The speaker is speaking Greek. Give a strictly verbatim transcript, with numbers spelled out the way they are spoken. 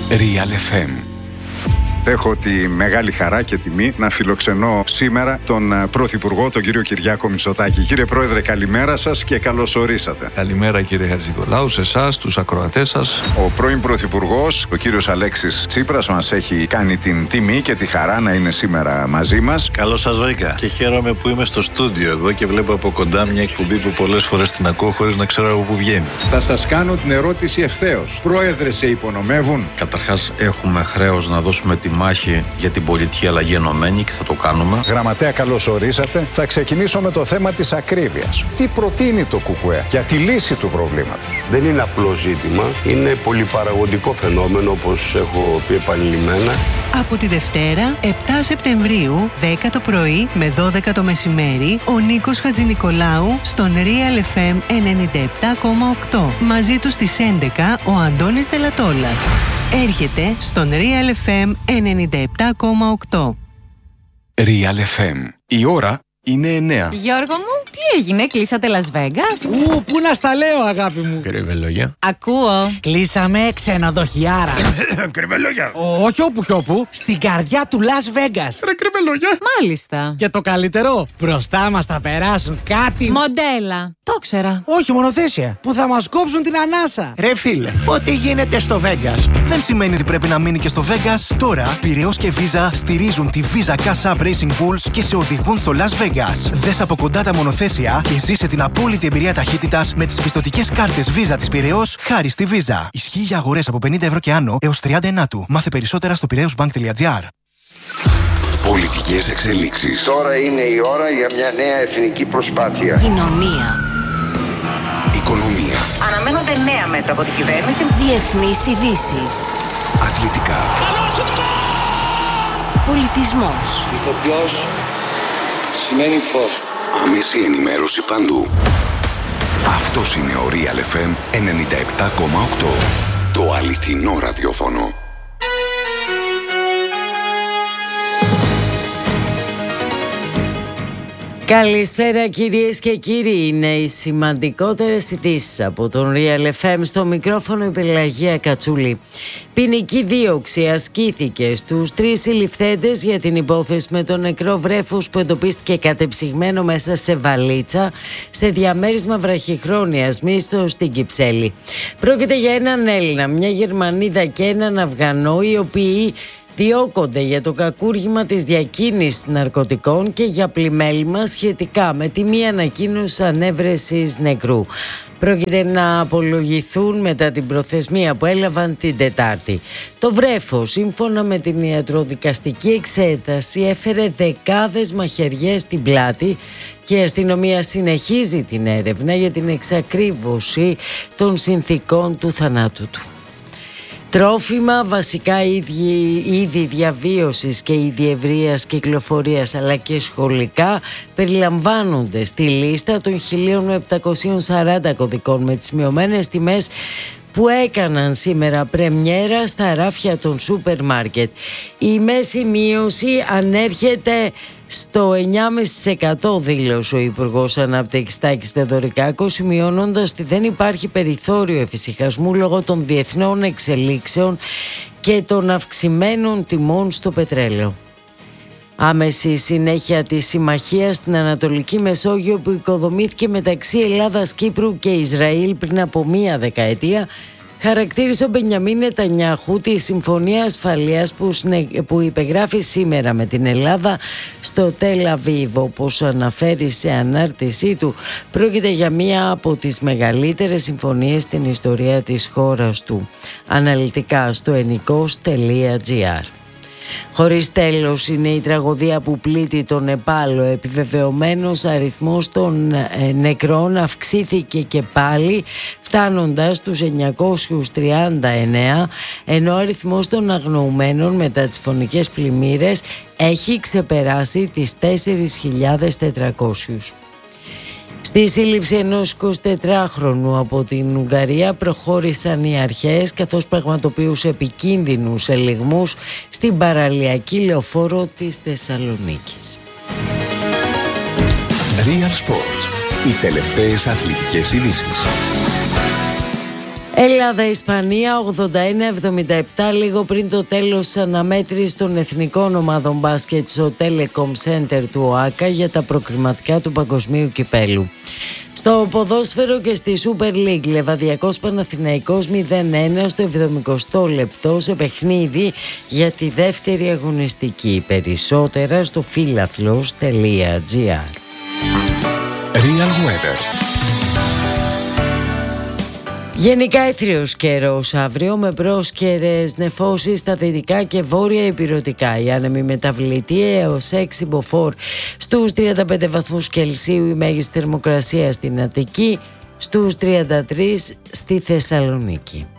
Real εφ εμ. Έχω τη μεγάλη χαρά και τιμή να φιλοξενώ σήμερα τον Πρωθυπουργό, τον κύριο Κυριάκο Μητσοτάκη. Κύριε Πρόεδρε, καλημέρα σας και καλώς ορίσατε. Καλημέρα κύριε Χατζηνικολάου, σε εσάς, τους ακροατές σας. Ο πρώην Πρωθυπουργός, ο κύριος Αλέξης Τσίπρας, μας έχει κάνει την τιμή και τη χαρά να είναι σήμερα μαζί μας. Καλώς σας βρήκα και χαίρομαι που είμαι στο στούντιο εδώ και βλέπω από κοντά μια εκπομπή που πολλές φορές την ακούω χωρίς να ξέρω από πού βγαίνει. Θα σας κάνω την ερώτηση ευθέως. Πρόεδρε, σε υπονομεύουν? Καταρχάς, έχουμε χρέος να δώσουμε τη μάχη για την πολιτική αλλαγή ενωμένη και θα το κάνουμε. Γραμματέα, καλώς ορίσατε. Θα ξεκινήσω με το θέμα της ακρίβειας. Τι προτείνει το ΚΚΕ για τη λύση του προβλήματος? Δεν είναι απλό ζήτημα. Είναι πολυπαραγωγικό φαινόμενο, όπως έχω πει επανειλημμένα. Από τη Δευτέρα, επτά Σεπτεμβρίου, δέκα το πρωί με δώδεκα το μεσημέρι, ο Νίκος Χατζηνικολάου στον Real εφ εμ ενενήντα επτά κόμμα οκτώ. Μαζί του στις έντεκα ο Αντώνης Δελατόλας. Έρχεται στον Real εφ εμ ενενήντα επτά κόμμα οκτώ. Real εφ εμ. Η ώρα είναι εννέα. Γιώργο μου, τι έγινε, κλείσατε Las Vegas? Ου, πού να στα λέω, αγάπη μου. Κρυβελόγια. Ακούω. Κλείσαμε ξενοδοχιάρα. Κρυβελόγια. Όχι όπου κι όπου, στην καρδιά του Las Vegas. Ρε κρυβελόγια. Μάλιστα. Και το καλύτερο, μπροστά μας θα περάσουν κάτι μοντέλα. Το ξέρα. Όχι μονοθέσια, που θα μας κόψουν την ανάσα. Ρε φίλε, ό,τι γίνεται στο Vegas δεν σημαίνει ότι πρέπει να μείνει και στο Vegas. Τώρα, Πειραιώς και Visa στηρίζουν τη Visa Cash App Racing Bulls και σε οδηγούν στο Las Vegas. Δες από κοντά τα μονοθέσια και ζήσε την απόλυτη εμπειρία ταχύτητας με τις πιστωτικές κάρτες Visa της Πειραιώς χάρη στη Visa. Ισχύει για αγορές από πενήντα ευρώ και άνω έως τριάντα ενάτου. Μάθε περισσότερα στο πειραιώσμπανκ τελεία τζι άρ. Πολιτικές εξελίξεις. Τώρα είναι η ώρα για μια νέα εθνική προσπάθεια. Κοινωνία. Οικονομία. Αναμένονται νέα μέτρα από την κυβέρνηση. Διεθνείς ειδήσεις. Αθλητικά. Πολιτισμός. Ηθοποιός σημαίνει φως. Άμεση ενημέρωση παντού. Αυτός είναι ο Real εφ εμ ενενήντα επτά κόμμα οκτώ. Το αληθινό ραδιόφωνο. Καλησπέρα κυρίες και κύριοι, είναι οι σημαντικότερες ειδήσεις από τον Real εφ εμ. Στο μικρόφωνο η Πελαγία Κατσούλη. Ποινική δίωξη ασκήθηκε στους τρεις συλληφθέντες για την υπόθεση με το νεκρό βρέφος που εντοπίστηκε κατεψυγμένο μέσα σε βαλίτσα σε διαμέρισμα βραχυχρόνιας μίσθως στην Κυψέλη. Πρόκειται για έναν Έλληνα, μια Γερμανίδα και έναν Αφγανό, οι οποίοι διώκονται για το κακούργημα της διακίνησης ναρκωτικών και για πλημέλημα σχετικά με τη μη ανακοίνωση ανέβρεσης νεκρού. Πρόκειται να απολογηθούν μετά την προθεσμία που έλαβαν την Τετάρτη. Το βρέφος, σύμφωνα με την ιατροδικαστική εξέταση, έφερε δεκάδες μαχαιριές στην πλάτη και η αστυνομία συνεχίζει την έρευνα για την εξακρίβωση των συνθηκών του θανάτου του. Τρόφιμα, βασικά είδη διαβίωσης και είδη ευρείας κυκλοφορίας αλλά και σχολικά περιλαμβάνονται στη λίστα των χίλια επτακόσιων σαράντα κωδικών με τις μειωμένες τιμές που έκαναν σήμερα πρεμιέρα στα ράφια των σούπερ μάρκετ. Η μέση μείωση ανέρχεται στο εννιά κόμμα πέντε τοις εκατό, δήλωσε ο Υπουργός Ανάπτυξης Τάκης Θεοδωρικάκος, σημειώνοντας ότι δεν υπάρχει περιθώριο εφησυχασμού λόγω των διεθνών εξελίξεων και των αυξημένων τιμών στο πετρέλαιο. Άμεση συνέχεια της συμμαχίας στην Ανατολική Μεσόγειο που οικοδομήθηκε μεταξύ Ελλάδας, Κύπρου και Ισραήλ πριν από μία δεκαετία, χαρακτήρισε ο Μπενιαμίν Νετανιάχου τη συμφωνία ασφαλείας που, που υπεγράφει σήμερα με την Ελλάδα στο Τελ Αβίβ. Όπως αναφέρει σε ανάρτησή του, πρόκειται για μία από τις μεγαλύτερες συμφωνίες στην ιστορία της χώρας του. Αναλυτικά στο ενικός τελεία τζι άρ. Χωρίς τέλος είναι η τραγωδία που πλήττει τον Νεπάλ. Ο επιβεβαιωμένος αριθμός των νεκρών αυξήθηκε και πάλι, φτάνοντας τους εννιακόσιους τριάντα εννέα, ενώ ο αριθμός των αγνοουμένων μετά τις φωνικές πλημμύρες έχει ξεπεράσει τις τέσσερις χιλιάδες τετρακόσιους. Στη σύλληψη ενός εικοσιτετράχρονου από την Ουγγαρία προχώρησαν οι αρχές, καθώς πραγματοποιούσε επικίνδυνους ελιγμούς στην παραλιακή λεωφόρο της Θεσσαλονίκης. Real Sports. Οι τελευταίες αθλητικές ειδήσεις. Ελλάδα-Ισπανία ογδόντα ένα εβδομήντα επτά, λίγο πριν το τέλος της αναμέτρησης των εθνικών ομάδων μπάσκετ στο Telecom Center του ΟΑΚΑ για τα προκριματικά του Παγκοσμίου Κυπέλου. Στο ποδόσφαιρο και στη Super League, Λεβαδιακός Παναθηναϊκός μηδέν ένα στο εβδομηκοστό λεπτό σε παιχνίδι για τη δεύτερη αγωνιστική. Περισσότερα στο φίλαθλος τελεία τζι άρ. Real Weather. Γενικά έθριος καιρός αύριο με πρόσκαιρες νεφώσεις στα δυτικά και βόρεια ηπειρωτικά. Η άνεμη μεταβλητή έως έξι μποφόρ στους τριάντα πέντε βαθμούς Κελσίου, η μέγιστη θερμοκρασία στην Αττική στους τριάντα τρεις στη Θεσσαλονίκη.